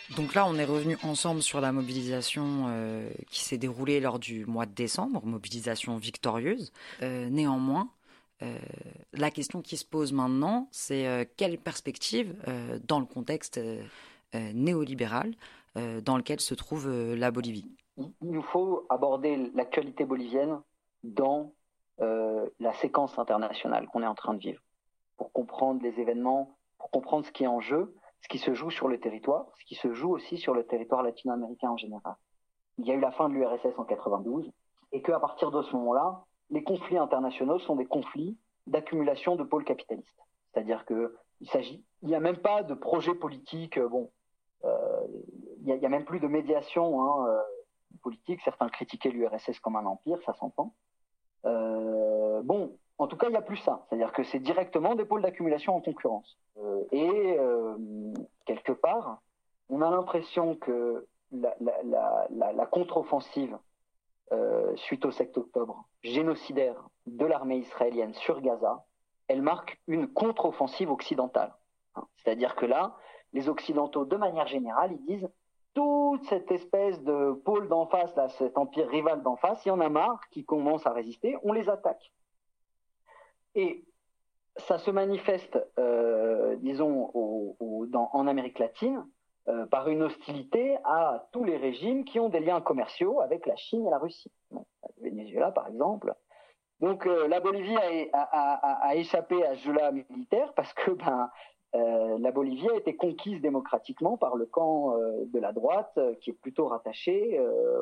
Donc là, on est revenu ensemble sur la mobilisation qui s'est déroulée lors du mois de décembre, mobilisation victorieuse. Néanmoins, la question qui se pose maintenant, c'est quelle perspective dans le contexte néolibéral dans lequel se trouve la Bolivie. Il nous faut aborder l'actualité bolivienne dans la séquence internationale qu'on est en train de vivre, pour comprendre les événements, pour comprendre ce qui est en jeu, ce qui se joue sur le territoire, ce qui se joue aussi sur le territoire latino-américain en général. Il y a eu la fin de l'URSS en 92, et qu'à partir de ce moment-là, les conflits internationaux sont des conflits d'accumulation de pôles capitalistes. C'est-à-dire qu'il n'y a même pas de projet politique, il n'y a même plus de médiation politique. Certains critiquaient l'URSS comme un empire, ça s'entend. En tout cas, il n'y a plus ça. C'est-à-dire que c'est directement des pôles d'accumulation en concurrence. Quelque part, on a l'impression que la contre-offensive suite au 7 octobre génocidaire de l'armée israélienne sur Gaza, elle marque une contre-offensive occidentale. C'est-à-dire que là, les Occidentaux, de manière générale, ils disent toute cette espèce de pôle d'en face, là, cet empire rival d'en face, il y en a marre qui commencent à résister, on les attaque. Et ça se manifeste, en Amérique latine, par une hostilité à tous les régimes qui ont des liens commerciaux avec la Chine et la Russie. Bon, le Venezuela, par exemple. Donc, la Bolivie a échappé à ce jeu-là militaire parce que la Bolivie a été conquise démocratiquement par le camp de la droite qui est plutôt rattaché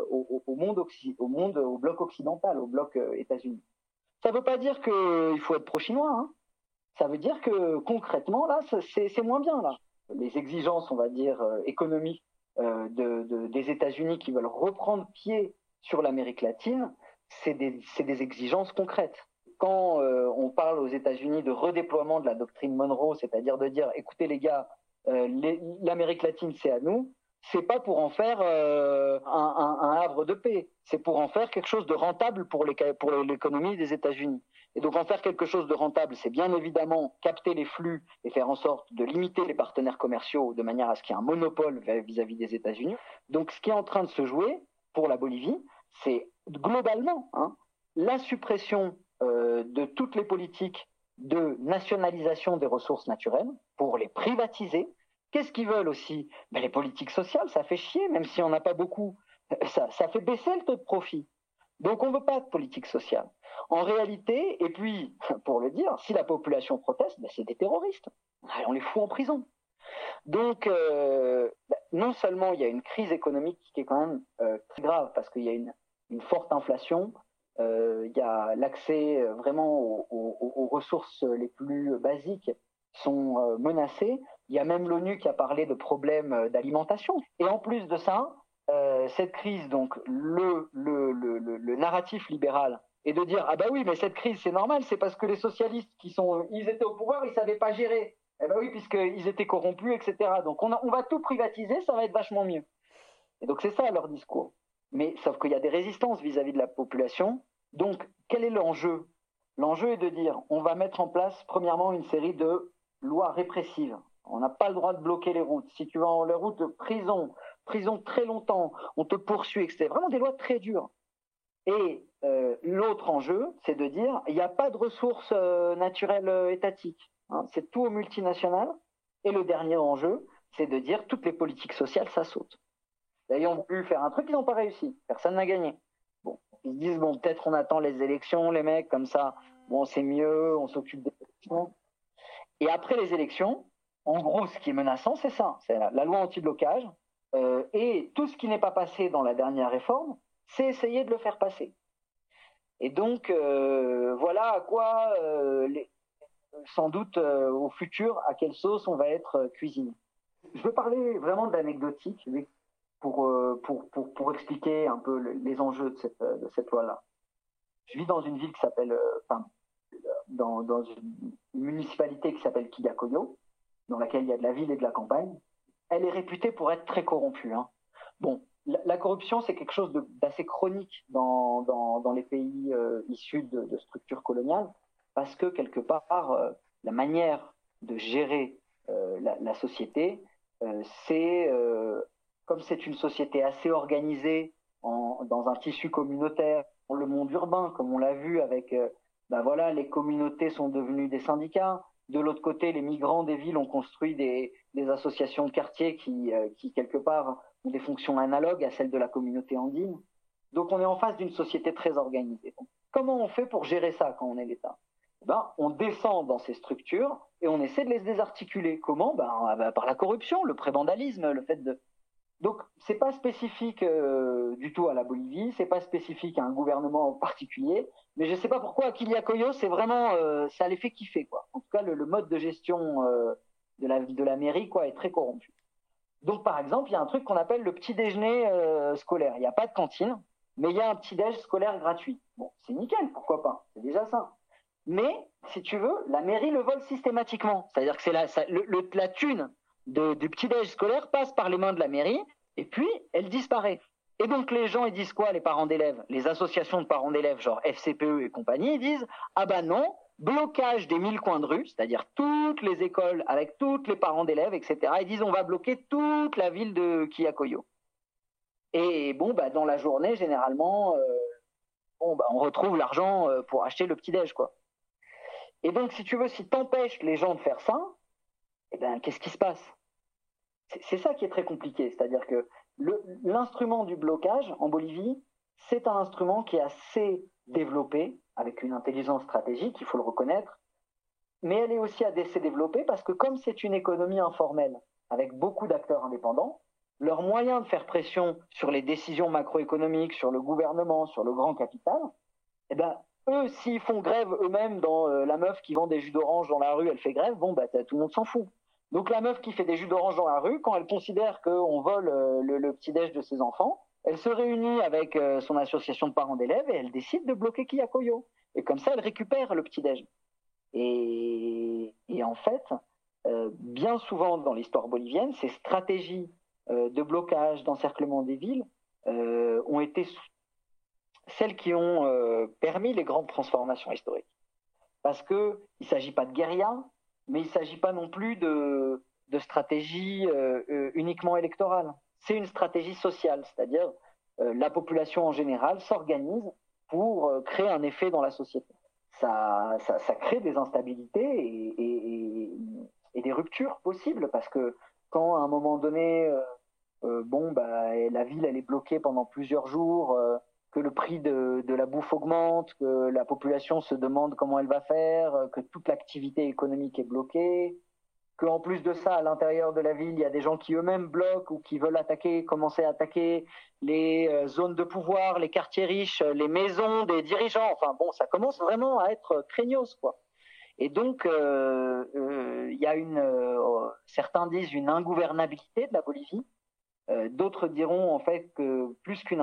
au bloc occidental, au bloc États-Unis. Ça ne veut pas dire qu'il faut être pro-chinois, hein. Ça veut dire que concrètement, là, c'est moins bien. Là. Les exigences, on va dire, économiques des États-Unis qui veulent reprendre pied sur l'Amérique latine, c'est des exigences concrètes. Quand on parle aux États-Unis de redéploiement de la doctrine Monroe, c'est-à-dire de dire, écoutez les gars, l'Amérique latine c'est à nous, c'est pas pour en faire un havre de paix, c'est pour en faire quelque chose de rentable pour l'économie des États-Unis. Et donc en faire quelque chose de rentable, c'est bien évidemment capter les flux et faire en sorte de limiter les partenaires commerciaux de manière à ce qu'il y ait un monopole vis-à-vis des États-Unis. Donc ce qui est en train de se jouer pour la Bolivie, c'est globalement la suppression de toutes les politiques de nationalisation des ressources naturelles pour les privatiser. Qu'est-ce qu'ils veulent aussi ? Les politiques sociales, ça fait chier, même si on n'a pas beaucoup. Ça fait baisser le taux de profit. Donc on ne veut pas de politique sociale. En réalité, et puis, pour le dire, si la population proteste, c'est des terroristes. Allez, on les fout en prison. Donc, non seulement il y a une crise économique qui est quand même très grave, parce qu'il y a une forte inflation, il y a l'accès vraiment aux ressources les plus basiques sont menacées. Il y a même l'ONU qui a parlé de problèmes d'alimentation. Et en plus de ça, cette crise, donc le narratif libéral, est de dire ah bah oui mais cette crise c'est normal, c'est parce que les socialistes ils étaient au pouvoir, ils savaient pas gérer. Eh ben oui, puisqu'ils étaient corrompus, etc. Donc on va tout privatiser, ça va être vachement mieux. Et donc c'est ça leur discours. Mais sauf qu'il y a des résistances vis-à-vis de la population. Donc quel est l'enjeu ? L'enjeu est de dire on va mettre en place premièrement une série de lois répressives. On n'a pas le droit de bloquer les routes. Si tu vas en les routes, prison très longtemps, on te poursuit, etc. Vraiment des lois très dures. Et l'autre enjeu, c'est de dire il n'y a pas de ressources naturelles étatiques. C'est tout au multinational. Et le dernier enjeu, c'est de dire toutes les politiques sociales, ça saute. Ils ont voulu faire un truc, ils n'ont pas réussi. Personne n'a gagné. Bon, ils se disent bon, peut-être on attend les élections, les mecs, comme ça, bon, c'est mieux, on s'occupe des élections. Et après les élections, en gros, ce qui est menaçant, c'est ça, c'est la loi anti-blocage. Et tout ce qui n'est pas passé dans la dernière réforme, c'est essayer de le faire passer. Et donc, voilà à quoi, sans doute, au futur, à quelle sauce on va être cuisiné. Je veux parler vraiment d'anecdotique pour expliquer un peu les enjeux de cette loi-là. Je vis dans une ville qui s'appelle, dans une municipalité qui s'appelle Quillacollo, dans laquelle il y a de la ville et de la campagne. Elle est réputée pour être très corrompue. Bon, la corruption, c'est quelque chose d'assez chronique dans les pays issus de structures coloniales, parce que quelque part, la manière de gérer la société c'est comme c'est une société assez organisée dans un tissu communautaire, dans le monde urbain, comme on l'a vu avec, voilà, les communautés sont devenues des syndicats. De l'autre côté, les migrants des villes ont construit des associations de quartier qui quelque part ont des fonctions analogues à celles de la communauté andine. Donc on est en face d'une société très organisée. Donc, comment on fait pour gérer ça quand on est l'État? On descend dans ces structures et on essaie de les désarticuler. Comment? Par la corruption, le prébandalisme, le fait de... Donc, c'est pas spécifique du tout à la Bolivie, c'est pas spécifique à un gouvernement en particulier, mais je sais pas pourquoi à Quillacollo, c'est vraiment, ça les fait kiffer, quoi. En tout cas, le mode de gestion de la mairie, quoi, est très corrompu. Donc, par exemple, il y a un truc qu'on appelle le petit déjeuner scolaire. Il n'y a pas de cantine, mais il y a un petit déj scolaire gratuit. Bon, c'est nickel, pourquoi pas? C'est déjà ça. Mais, si tu veux, la mairie le vole systématiquement. C'est-à-dire que c'est la thune du petit-déj scolaire passe par les mains de la mairie, et puis elle disparaît. Et donc les gens, ils disent quoi, les parents d'élèves? Les associations de parents d'élèves, genre FCPE et compagnie, ils disent « Ah ben non, blocage des 1000 coins de rue, c'est-à-dire toutes les écoles avec tous les parents d'élèves, etc. » Ils disent « On va bloquer toute la ville de Quillacollo. » Et bon, dans la journée, généralement, on retrouve l'argent pour acheter le petit-déj, quoi. Et donc, si tu veux, si tu empêches les gens de faire ça, eh ben, qu'est-ce qui se passe? C'est ça qui est très compliqué. C'est-à-dire que l'instrument du blocage en Bolivie, c'est un instrument qui est assez développé, avec une intelligence stratégique, il faut le reconnaître, mais elle est aussi assez développée parce que comme c'est une économie informelle, avec beaucoup d'acteurs indépendants, leur moyen de faire pression sur les décisions macroéconomiques, sur le gouvernement, sur le grand capital, eh ben, eux, s'ils font grève eux-mêmes dans la meuf qui vend des jus d'orange dans la rue, elle fait grève, bon, tout le monde s'en fout. Donc la meuf qui fait des jus d'orange dans la rue, quand elle considère qu'on vole le petit-déj de ses enfants, elle se réunit avec son association de parents d'élèves et elle décide de bloquer Quillacollo. Et comme ça, elle récupère le petit-déj. Et en fait, bien souvent dans l'histoire bolivienne, ces stratégies de blocage, d'encerclement des villes ont été celles qui ont permis les grandes transformations historiques. Parce qu'il ne s'agit pas de guérilla, mais il ne s'agit pas non plus de stratégie uniquement électorale. C'est une stratégie sociale, c'est-à-dire la population en général s'organise pour créer un effet dans la société. Ça crée des instabilités et des ruptures possibles, parce que quand à un moment donné, la ville elle est bloquée pendant plusieurs jours, que le prix de la bouffe augmente, que la population se demande comment elle va faire, que toute l'activité économique est bloquée, qu'en plus de ça, à l'intérieur de la ville, il y a des gens qui eux-mêmes bloquent ou qui veulent commencer à attaquer les zones de pouvoir, les quartiers riches, les maisons des dirigeants. Enfin bon, ça commence vraiment à être craignos, quoi. Et donc, il y a certains disent une ingouvernabilité de la Bolivie. D'autres diront en fait que plus qu'une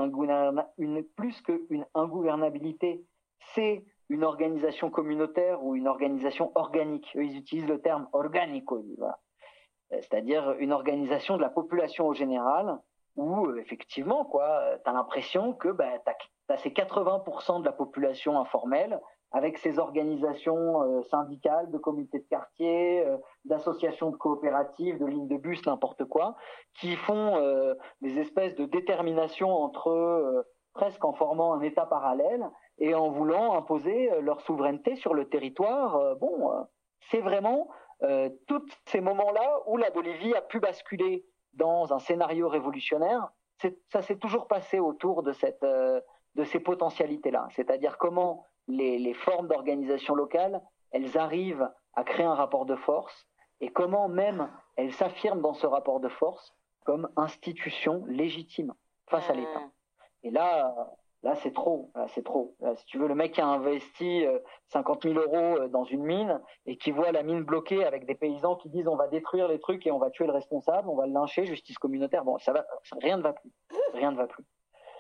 ingouvernabilité, c'est une organisation communautaire ou une organisation organique. Eux, ils utilisent le terme organico, voilà. C'est-à-dire une organisation de la population au général, où effectivement, tu as l'impression que tu as ces 80% de la population informelle avec ces organisations syndicales, de comités de quartier, d'associations de coopératives, de lignes de bus, n'importe quoi, qui font des espèces de détermination entre eux, presque en formant un État parallèle et en voulant imposer leur souveraineté sur le territoire. C'est vraiment tous ces moments-là où la Bolivie a pu basculer dans un scénario révolutionnaire. Ça s'est toujours passé autour de ces potentialités-là, c'est-à-dire comment les formes d'organisation locale, elles arrivent à créer un rapport de force et comment même elles s'affirment dans ce rapport de force comme institution légitime face à l'État. Et là, c'est trop. Là, c'est trop. Là, si tu veux, le mec qui a investi 50 000 euros dans une mine et qui voit la mine bloquée avec des paysans qui disent on va détruire les trucs et on va tuer le responsable, on va le lyncher, justice communautaire. Bon, rien ne va plus. Rien ne va plus.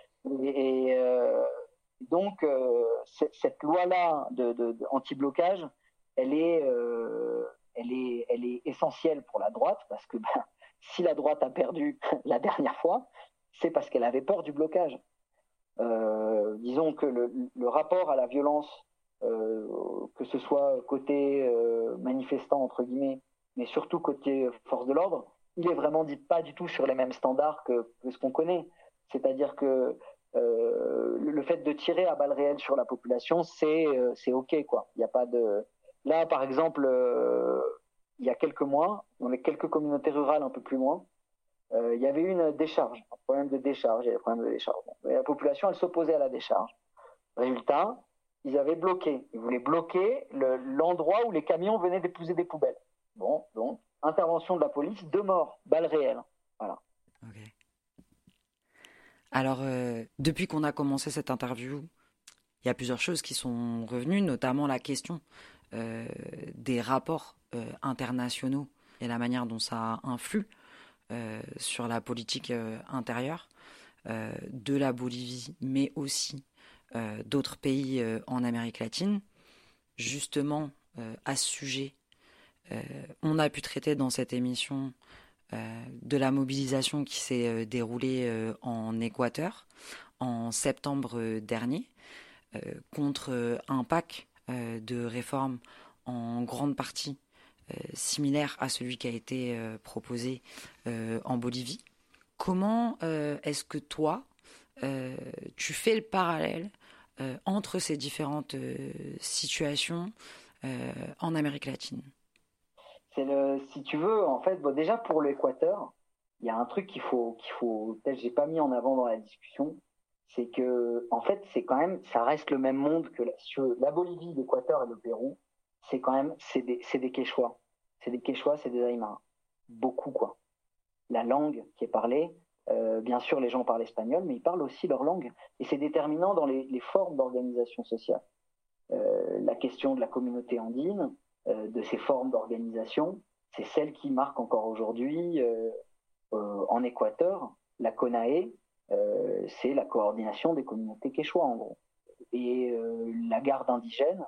Donc, cette loi-là de anti-blocage, elle est essentielle pour la droite parce que si la droite a perdu la dernière fois, c'est parce qu'elle avait peur du blocage. Disons que le rapport à la violence, que ce soit côté manifestant entre guillemets, mais surtout côté force de l'ordre, il est vraiment pas du tout sur les mêmes standards que ce qu'on connaît. C'est-à-dire que le fait de tirer à balles réelles sur la population, c'est ok, quoi. Il y a pas de... Là, par exemple, il y a quelques mois, dans les quelques communautés rurales un peu plus loin, il y avait une décharge, un problème de décharge, il y avait un problème de décharge. Bon. Et la population, elle s'opposait à la décharge. Résultat, ils avaient bloqué. Ils voulaient bloquer l'endroit où les camions venaient déposer des poubelles. Bon, donc, intervention de la police, 2 morts, balles réelles. Voilà. Ok. Alors, depuis qu'on a commencé cette interview, il y a plusieurs choses qui sont revenues, notamment la question des rapports internationaux et la manière dont ça influe sur la politique intérieure de la Bolivie, mais aussi d'autres pays en Amérique latine. Justement, à ce sujet, on a pu traiter dans cette émission de la mobilisation qui s'est déroulée en Équateur en septembre dernier contre un pack de réformes en grande partie similaire à celui qui a été proposé en Bolivie. Comment est-ce que toi, tu fais le parallèle entre ces différentes situations en Amérique latine? Si tu veux, en fait, bon, déjà pour l'Équateur, il y a un truc peut-être j'ai pas mis en avant dans la discussion, c'est que, en fait, c'est quand même, ça reste le même monde que la Bolivie, l'Équateur et le Pérou, c'est quand même, c'est des Quechua. C'est des Quechua, c'est des Aymara. Beaucoup, quoi. La langue qui est parlée, bien sûr, les gens parlent espagnol, mais ils parlent aussi leur langue. Et c'est déterminant dans les formes d'organisation sociale. La question de la communauté andine, de ces formes d'organisation, c'est celle qui marque encore aujourd'hui en Équateur. La CONAE, c'est la coordination des communautés quechua, en gros. Et la garde indigène,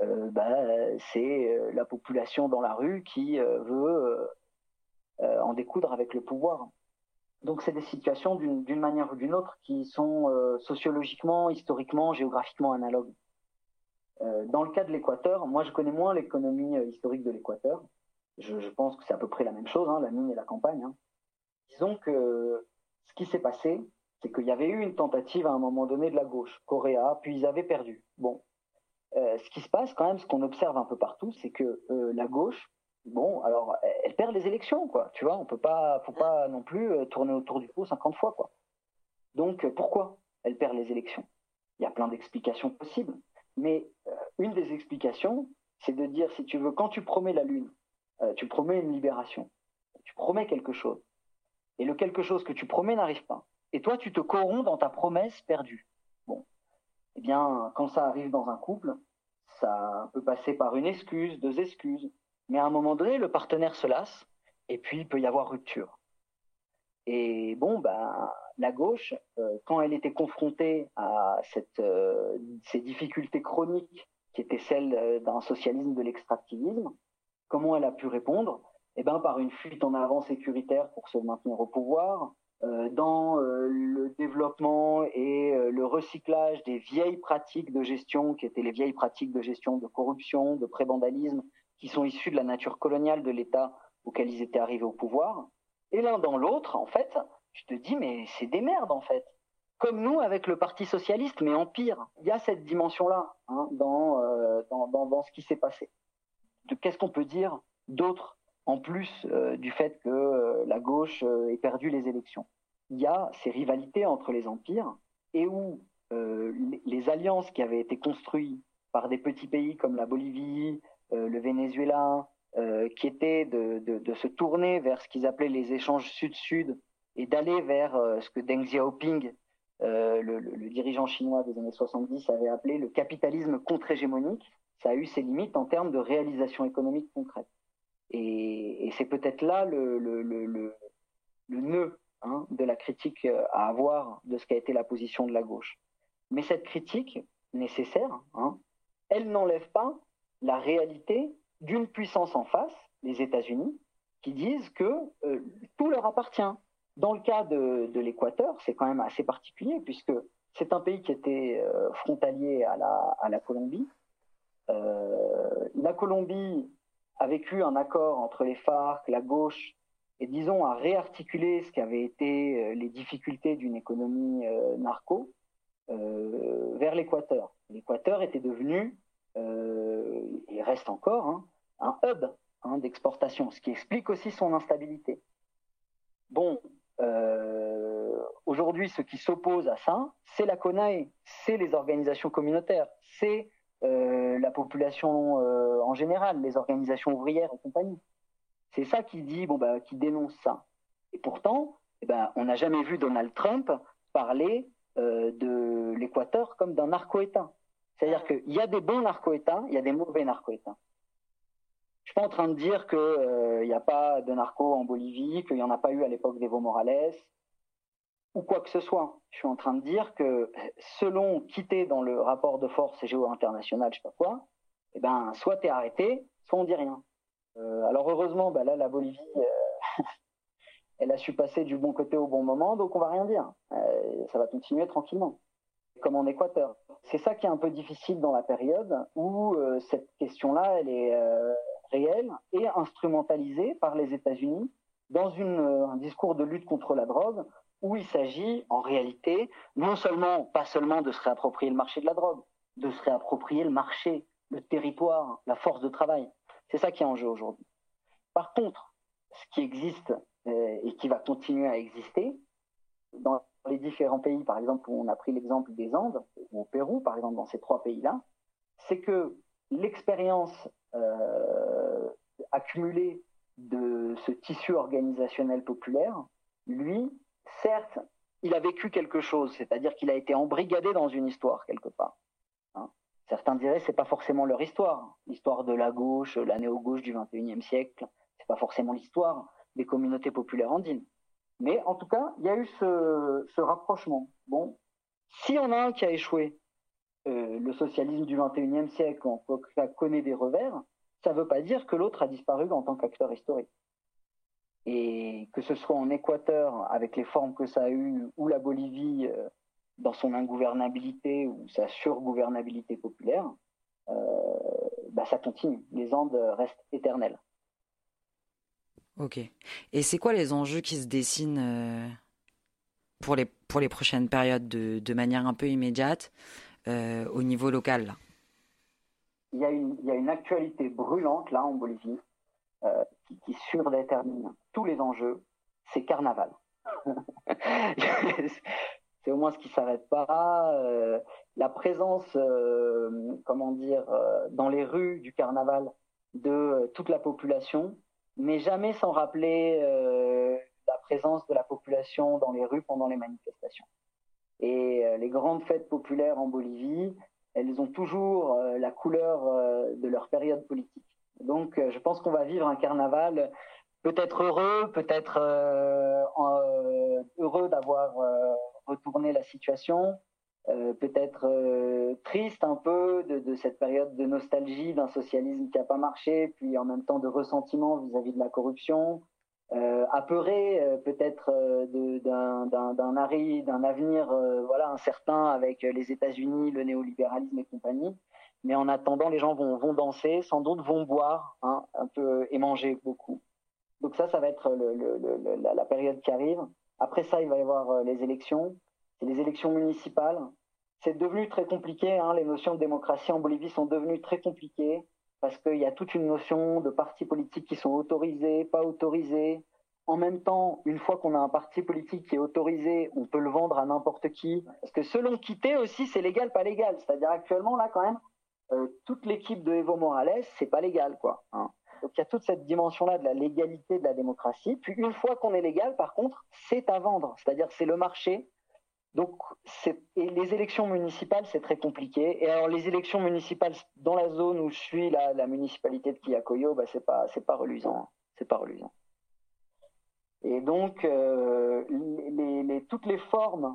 c'est la population dans la rue qui veut en découdre avec le pouvoir. Donc c'est des situations d'une manière ou d'une autre qui sont sociologiquement, historiquement, géographiquement analogues. Dans le cas de l'Équateur, moi je connais moins l'économie historique de l'Équateur. Je pense que c'est à peu près la même chose, hein, la mine et la campagne. Hein. Disons que ce qui s'est passé, c'est qu'il y avait eu une tentative à un moment donné de la gauche, Correa, puis ils avaient perdu. Bon, ce qui se passe quand même, ce qu'on observe un peu partout, c'est que la gauche, bon, alors elle perd les élections, quoi. Tu vois, faut pas non plus tourner autour du pot 50 fois, quoi. Donc pourquoi elle perd les élections? Il y a plein d'explications possibles. Mais une des explications, c'est de dire, si tu veux, quand tu promets la Lune, tu promets une libération, tu promets quelque chose, et le quelque chose que tu promets n'arrive pas. Et toi, tu te corromps dans ta promesse perdue. Bon, eh bien, quand ça arrive dans un couple, ça peut passer par une excuse, 2 excuses, mais à un moment donné, le partenaire se lasse, et puis il peut y avoir rupture. Et bon, ben, la gauche, quand elle était confrontée à ces difficultés chroniques qui étaient celles d'un socialisme de l'extractivisme, comment elle a pu répondre? Eh ben, par une fuite en avant sécuritaire pour se maintenir au pouvoir, dans le développement et le recyclage des vieilles pratiques de gestion, qui étaient les vieilles pratiques de gestion de corruption, de pré-vandalisme, qui sont issues de la nature coloniale de l'État auquel ils étaient arrivés au pouvoir. Et l'un dans l'autre, en fait, tu te dis, mais c'est des merdes, en fait. Comme nous avec le Parti socialiste, mais en pire. Il y a cette dimension-là hein, dans ce qui s'est passé. Qu'est-ce qu'on peut dire d'autre en plus du fait que la gauche ait perdu les élections? Il y a ces rivalités entre les empires et où les alliances qui avaient été construites par des petits pays comme la Bolivie, le Venezuela, qui étaient de se tourner vers ce qu'ils appelaient les échanges sud-sud et d'aller vers ce que Deng Xiaoping, le dirigeant chinois des années 70, avait appelé le capitalisme contre-hégémonique, ça a eu ses limites en termes de réalisation économique concrète. Et c'est peut-être là le nœud hein, de la critique à avoir de ce qu'a été la position de la gauche. Mais cette critique nécessaire, hein, elle n'enlève pas la réalité d'une puissance en face, les États-Unis, qui disent que tout leur appartient. Dans le cas de l'Équateur, c'est quand même assez particulier, puisque c'est un pays qui était frontalier à la Colombie. La Colombie a vécu un accord entre les FARC, la gauche et disons à réarticuler ce qu'avaient été les difficultés d'une économie narco vers l'Équateur. L'Équateur était devenu, et reste encore, hein, un hub d'exportation, ce qui explique aussi son instabilité. Bon, aujourd'hui, ce qui s'oppose à ça, c'est la CONAE, c'est les organisations communautaires, c'est la population en général, les organisations ouvrières et compagnie. C'est ça qui dit, qui dénonce ça. Et pourtant, on n'a jamais vu Donald Trump parler de l'Équateur comme d'un narco-État. C'est-à-dire qu'il y a des bons narco-États, il y a des mauvais narco-États. Je suis pas en train de dire qu'il n'y a pas de narco en Bolivie, qu'il n'y en a pas eu à l'époque d'Evo Morales, ou quoi que ce soit. Je suis en train de dire que selon qui t'es dans le rapport de force géo-international, je sais pas quoi, soit t'es arrêté, soit on dit rien. Alors heureusement, là, la Bolivie, elle a su passer du bon côté au bon moment, donc on va rien dire. Ça va continuer tranquillement, comme en Équateur. C'est ça qui est un peu difficile dans la période où cette question-là, elle est réelle et instrumentalisée par les États-Unis dans un discours de lutte contre la drogue où il s'agit en réalité pas seulement de se réapproprier le marché de la drogue, de se réapproprier le marché, le territoire, la force de travail. C'est ça qui est en jeu aujourd'hui. Par contre, ce qui existe et qui va continuer à exister dans les différents pays, par exemple, où on a pris l'exemple des Andes, ou au Pérou, par exemple, dans ces 3 pays-là, c'est que l'expérience accumulée de ce tissu organisationnel populaire, lui, certes, il a vécu quelque chose, c'est-à-dire qu'il a été embrigadé dans une histoire quelque part. Certains diraient que c'est pas forcément leur histoire, l'histoire de la gauche, la néo-gauche du XXIe siècle, c'est pas forcément l'histoire des communautés populaires andines. Mais en tout cas, il y a eu ce rapprochement. Bon, s'il y en a un qui a échoué, le socialisme du XXIe siècle, en tout cas connaît des revers, ça ne veut pas dire que l'autre a disparu en tant qu'acteur historique. Et que ce soit en Équateur, avec les formes que ça a eu, ou la Bolivie, dans son ingouvernabilité ou sa surgouvernabilité populaire, ça continue. Les Andes restent éternelles. Ok. Et c'est quoi les enjeux qui se dessinent pour les prochaines périodes de manière un peu immédiate au niveau local là? Il y a une actualité brûlante là en Bolivie qui surdétermine tous les enjeux, c'est Carnaval. C'est au moins ce qui ne s'arrête pas. La présence, dans les rues du Carnaval de toute la population, mais jamais sans rappeler la présence de la population dans les rues pendant les manifestations. Et les grandes fêtes populaires en Bolivie, elles ont toujours la couleur de leur période politique. Donc je pense qu'on va vivre un carnaval peut-être heureux, peut-être heureux d'avoir retourné la situation, peut-être triste un peu de cette période de nostalgie d'un socialisme qui n'a pas marché, puis en même temps de ressentiment vis-à-vis de la corruption, apeuré peut-être d'un avenir incertain avec les États-Unis, le néolibéralisme et compagnie. Mais en attendant, les gens vont danser, sans doute vont boire un peu et manger beaucoup. Donc ça va être la période qui arrive. Après ça, il va y avoir les élections. C'est les élections municipales. C'est devenu très compliqué. Les notions de démocratie en Bolivie sont devenues très compliquées parce qu'il y a toute une notion de partis politiques qui sont autorisés, pas autorisés. En même temps, une fois qu'on a un parti politique qui est autorisé, on peut le vendre à n'importe qui. Parce que selon qui t'es aussi, c'est légal, pas légal. C'est-à-dire actuellement, là, quand même, toute l'équipe de Evo Morales, c'est pas légal, quoi. Donc il y a toute cette dimension-là de la légalité de la démocratie. Puis une fois qu'on est légal, par contre, c'est à vendre. C'est-à-dire c'est le marché. Donc et les élections municipales, c'est très compliqué. Et alors les élections municipales dans la zone où je suis, la municipalité de Quillacollo, c'est pas reluisant. C'est pas reluisant. Et donc toutes les formes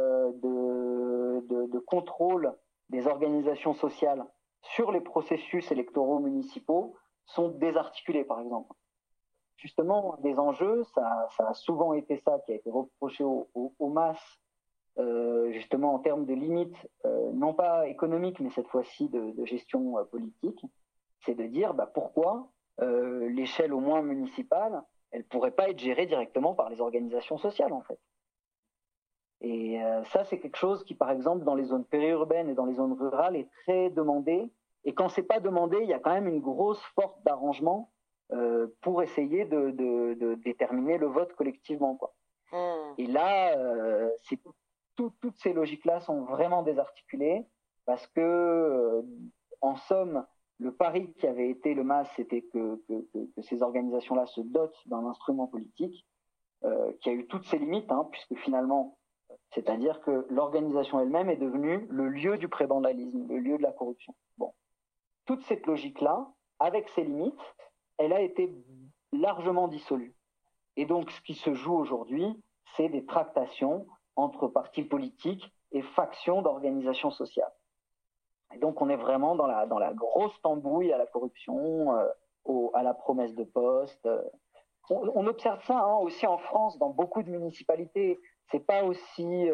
de contrôle des organisations sociales sur les processus électoraux municipaux sont désarticulés, par exemple. Justement, des enjeux, ça a souvent été ça qui a été reproché aux masses, justement en termes de limites, non pas économiques, mais cette fois-ci de gestion politique, c'est de dire pourquoi l'échelle au moins municipale, elle pourrait pas être gérée directement par les organisations sociales, en fait. Et ça, c'est quelque chose qui, par exemple, dans les zones périurbaines et dans les zones rurales, est très demandé. Et quand c'est pas demandé, il y a quand même une grosse force d'arrangement pour essayer de déterminer le vote collectivement, quoi. Et là, toutes ces logiques-là sont vraiment désarticulées parce que, en somme, le pari qui avait été le MAS, c'était que ces organisations-là se dotent d'un instrument politique qui a eu toutes ses limites, hein, puisque finalement, c'est-à-dire que l'organisation elle-même est devenue le lieu du prébandalisme, le lieu de la corruption. Bon, toute cette logique-là, avec ses limites, elle a été largement dissolue. Et donc, ce qui se joue aujourd'hui, c'est des tractations entre partis politiques et factions d'organisations sociales. Et donc, on est vraiment dans la grosse tambouille à la corruption, à la promesse de poste. On observe ça aussi en France, dans beaucoup de municipalités. C'est pas aussi,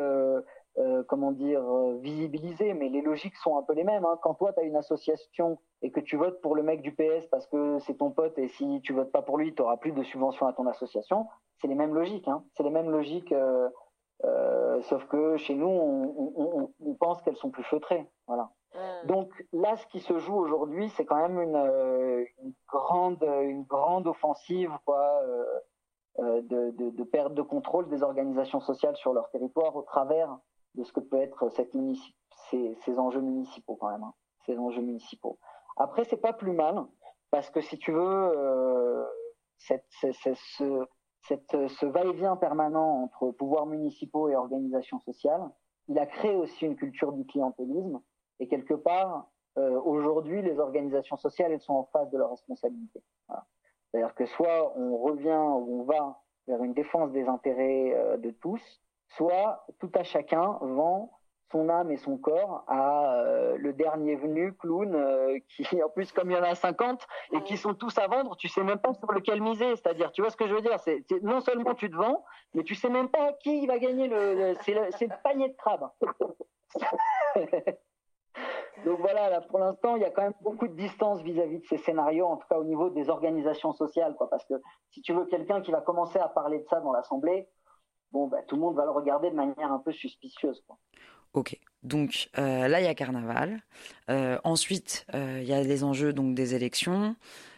visibilisé, mais les logiques sont un peu les mêmes. Quand toi, tu as une association et que tu votes pour le mec du PS parce que c'est ton pote, et si tu votes pas pour lui, tu n'auras plus de subvention à ton association, c'est les mêmes logiques. C'est les mêmes logiques, sauf que chez nous, on pense qu'elles sont plus feutrées. Voilà. Donc là, ce qui se joue aujourd'hui, c'est quand même une grande offensive, quoi, de perte de contrôle des organisations sociales sur leur territoire au travers de ce que peut être ces enjeux municipaux, quand même, ces enjeux municipaux. Après, c'est pas plus mal, parce que si tu veux, ce va-et-vient permanent entre pouvoirs municipaux et organisations sociales, il a créé aussi une culture du clientélisme. Et quelque part, aujourd'hui, les organisations sociales, elles sont en face de leurs responsabilités. Voilà. C'est-à-dire que soit on revient ou on va vers une défense des intérêts de tous, soit tout à chacun vend son âme et son corps à le dernier venu, clown, qui, en plus, comme il y en a 50 et qui sont tous à vendre, tu sais même pas sur lequel miser. C'est-à-dire, tu vois ce que je veux dire, non seulement tu te vends, mais tu sais même pas qui va gagner c'est le panier de crabe. Donc voilà, là, pour l'instant, il y a quand même beaucoup de distance vis-à-vis de ces scénarios, en tout cas au niveau des organisations sociales, quoi, parce que si tu veux quelqu'un qui va commencer à parler de ça dans l'Assemblée, bon, bah, tout le monde va le regarder de manière un peu suspicieuse, quoi. Ok, donc là il y a carnaval. Ensuite, il y a les enjeux donc des élections.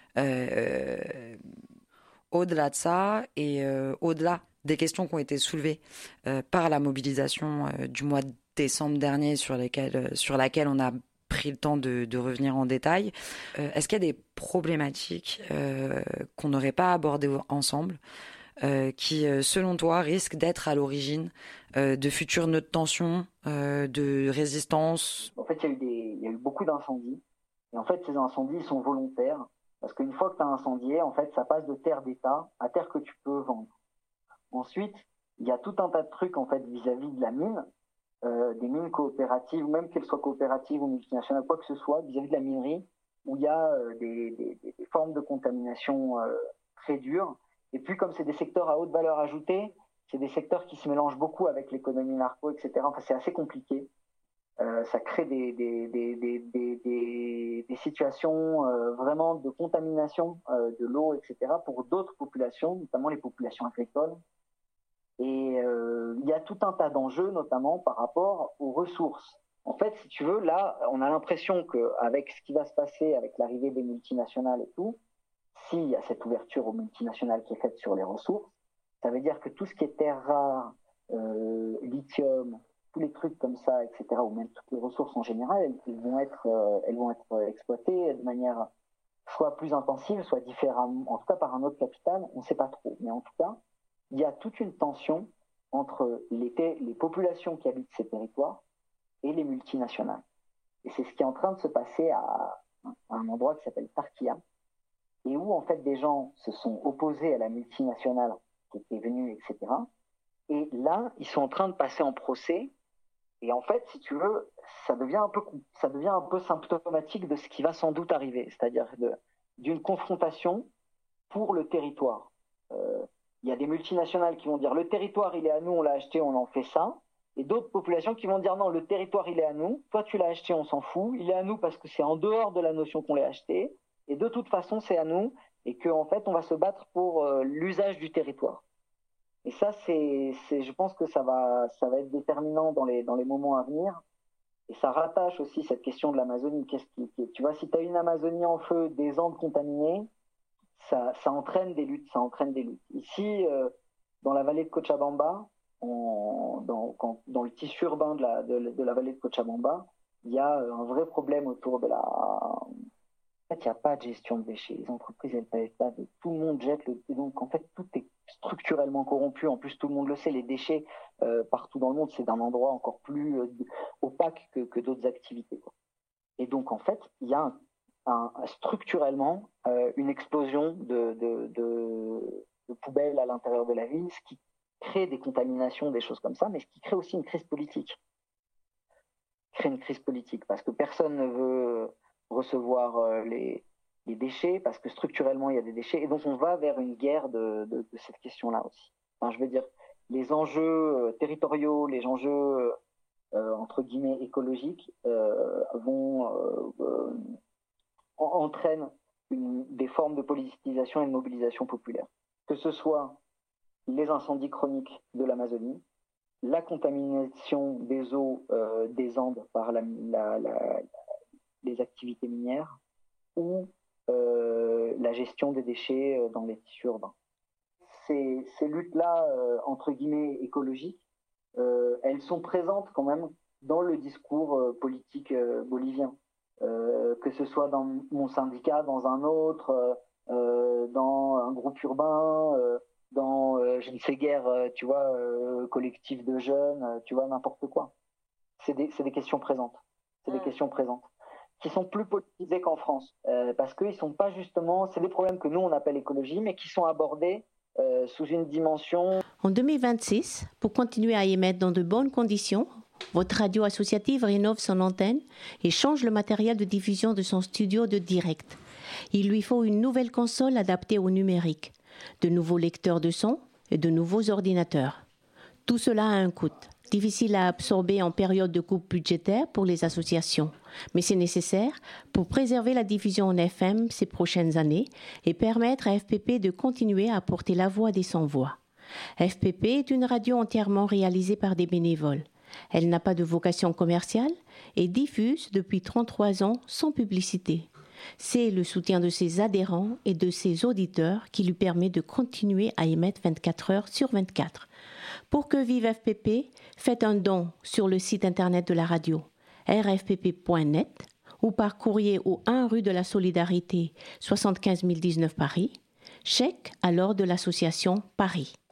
Au-delà de ça et au-delà des questions qui ont été soulevées par la mobilisation du mois de décembre dernier sur laquelle on a pris le temps de revenir en détail, est-ce qu'il y a des problématiques qu'on n'aurait pas abordées ensemble qui, selon toi, risquent d'être à l'origine de futures nœuds de tension, de résistance? En fait, il y a eu beaucoup d'incendies. Et en fait, ces incendies, ils sont volontaires. Parce qu'une fois que tu as incendié, en fait, ça passe de terre d'État à terre que tu peux vendre. Ensuite, il y a tout un tas de trucs, en fait, vis-à-vis de la mine, des mines coopératives, même qu'elles soient coopératives ou multinationales, quoi que ce soit, vis-à-vis de la minerie, où il y a des formes de contamination très dures. Et puis, comme c'est des secteurs à haute valeur ajoutée, c'est des secteurs qui se mélangent beaucoup avec l'économie narco, etc. Enfin, c'est assez compliqué. Ça crée des situations vraiment de contamination de l'eau, etc., pour d'autres populations, notamment les populations agricoles. Et il y a tout un tas d'enjeux, notamment par rapport aux ressources. En fait, si tu veux, là, on a l'impression qu'avec ce qui va se passer avec l'arrivée des multinationales et tout, s'il y a cette ouverture aux multinationales qui est faite sur les ressources, ça veut dire que tout ce qui est terres rares, lithium, tous les trucs comme ça, etc., ou même toutes les ressources en général, elles vont être exploitées de manière soit plus intensive, soit différemment, en tout cas par un autre capital, on ne sait pas trop. Mais en tout cas, il y a toute une tension entre les populations qui habitent ces territoires et les multinationales. Et c'est ce qui est en train de se passer à un endroit qui s'appelle Tarkia, et où en fait des gens se sont opposés à la multinationale qui était venue, etc. Et là, ils sont en train de passer en procès. Et en fait, si tu veux, ça devient un peu symptomatique de ce qui va sans doute arriver, c'est-à-dire d'une confrontation pour le territoire. Il y a des multinationales qui vont dire le territoire il est à nous, on l'a acheté, on en fait ça. Et d'autres populations qui vont dire non, le territoire il est à nous, toi tu l'as acheté, on s'en fout, il est à nous parce que c'est en dehors de la notion qu'on l'a acheté, et de toute façon c'est à nous, et qu'en fait, on va se battre pour l'usage du territoire. Et ça, je pense que ça va être déterminant dans les moments à venir. Et ça rattache aussi cette question de l'Amazonie. Tu vois, si tu as une Amazonie en feu, des Andes contaminées, ça entraîne des luttes, Ici, dans la vallée de Cochabamba, dans le tissu urbain de la vallée de Cochabamba, il y a un vrai problème autour de la... En fait, il n'y a pas de gestion de déchets. Les entreprises, elles payent pas. Tout le monde jette. Et donc, en fait, tout est structurellement corrompu. En plus, tout le monde le sait. Les déchets, partout dans le monde, c'est d'un endroit encore plus opaque que d'autres activités, quoi. Et donc, en fait, il y a structurellement une explosion de poubelles à l'intérieur de la ville, ce qui crée des contaminations, des choses comme ça, mais ce qui crée aussi une crise politique. Parce que personne ne veut recevoir les déchets, parce que structurellement il y a des déchets, et donc on va vers une guerre de cette question-là aussi. Enfin, je veux dire, les enjeux territoriaux, les enjeux entre guillemets écologiques entraînent des formes de politisation et de mobilisation populaire. Que ce soit les incendies chroniques de l'Amazonie, la contamination des eaux des Andes par les activités minières ou la gestion des déchets dans les tissus urbains. Ces luttes-là, entre guillemets, écologiques, elles sont présentes quand même dans le discours politique bolivien. Que ce soit dans mon syndicat, dans un autre, dans un groupe urbain, dans je ne sais guère, tu vois, collectif de jeunes, tu vois, n'importe quoi. C'est des questions présentes. Des questions présentes qui sont plus politisées qu'en France, parce qu'ils sont pas justement, c'est des problèmes que nous on appelle écologie, mais qui sont abordés sous une dimension. En 2026, pour continuer à émettre dans de bonnes conditions, votre radio associative rénove son antenne et change le matériel de diffusion de son studio de direct. Il lui faut une nouvelle console adaptée au numérique, de nouveaux lecteurs de son et de nouveaux ordinateurs. Tout cela a un coût, difficile à absorber en période de coupe budgétaire pour les associations, mais c'est nécessaire pour préserver la diffusion en FM ces prochaines années et permettre à FPP de continuer à porter la voix des sans-voix. FPP est une radio entièrement réalisée par des bénévoles. Elle n'a pas de vocation commerciale et diffuse depuis 33 ans sans publicité. C'est le soutien de ses adhérents et de ses auditeurs qui lui permet de continuer à émettre 24 heures sur 24. Pour que vive FPP, faites un don sur le site internet de la radio rfpp.net ou par courrier au 1 rue de la Solidarité, 75 019 Paris, chèque à l'ordre de l'association Paris.